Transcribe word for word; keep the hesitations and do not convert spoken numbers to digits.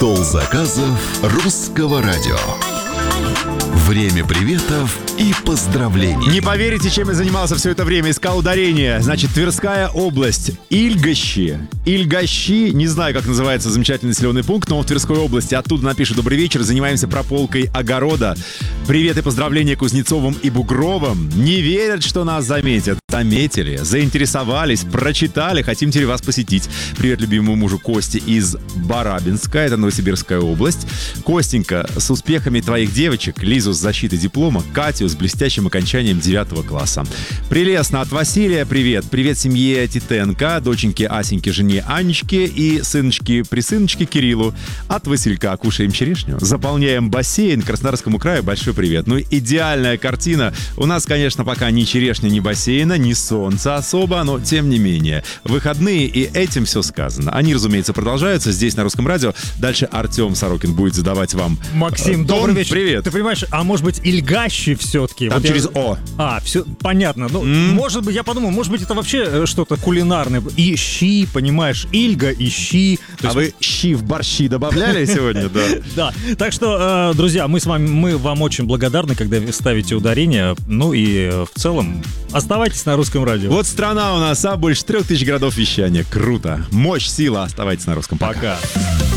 Стол заказов русского радио. Время приветов и поздравлений. Не поверите, чем я занимался все это время. Искал ударение. Значит, Тверская область. Ильгощи. Ильгощи. Не знаю, как называется замечательный населенный пункт, но он в Тверской области. Оттуда напишут: добрый вечер. Занимаемся прополкой огорода. Привет и поздравления Кузнецовым и Бугровым. Не верят, что нас заметят. Заметили, заинтересовались, прочитали. Хотим теперь вас посетить. Привет любимому мужу Косте из Барабинска. Это Новосибирская область. Костенька, с успехами твоих девочек. Лизу с защитой диплома, Катю с блестящим окончанием девятого класса. Прелестно. От Василия привет. Привет семье Титенко, доченьке Асеньке, жене Анечке и сыночке-присыночке Кириллу. От Василька кушаем черешню, заполняем бассейн. Краснодарскому краю большой привет. Ну, идеальная картина. У нас, конечно, пока ни черешня, ни бассейна, ни солнца особо, но тем не менее. Выходные, и этим все сказано. Они, разумеется, продолжаются здесь на Русском радио. Дальше Артем Сорокин будет задавать вам... Максим, э, добрый тон. вечер. Привет. Ты понимаешь, а может быть Ильгащи все-таки? Там Вот через я... О. А, все понятно. Ну, М. может быть, я подумал, может быть, это вообще э, что-то кулинарное. И щи, понимаешь, Ильга и щи. То А есть- вы щи в борщи добавляли сегодня? Да. Да, так что, э, друзья, мы с вами, мы вам очень благодарны, когда вы ставите ударение. Ну и э, в целом оставайтесь на Русском радио. Вот страна у нас, а больше трех тысяч городов вещания. Круто. Мощь, сила. Оставайтесь на Русском. Пока. Пока.